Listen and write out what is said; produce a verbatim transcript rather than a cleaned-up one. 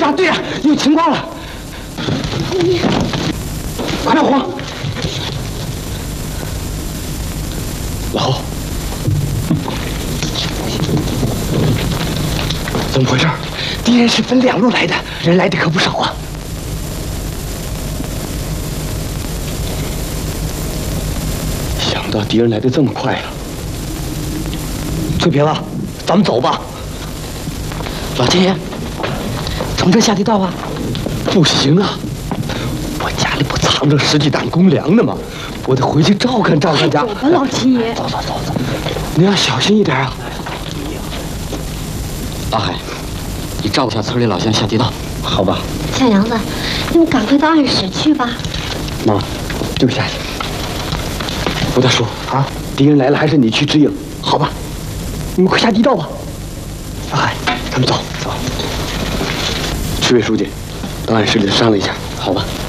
呀对呀，有情况了！ 你快点慌！老侯，怎么回事？敌人是分两路来的，人来的可不少啊！想不到敌人来的这么快啊！翠萍啊，咱们走吧。 老天爷，从这下地道啊？ 不行啊，我家里不藏着十几担公粮呢吗？我得回去照看照看家。 走吧，老七爷。 走走走走，你要小心一点啊。 阿海，你照顾下村里老乡下地道， 好吧？ 小杨子，你们赶快到暗室去吧。 妈，就下去。吴大叔啊，敌人来了，还是你去指引，好吧？你们快下地道吧。小海，咱们走走。区委书记，到暗室里商量一下，好吧？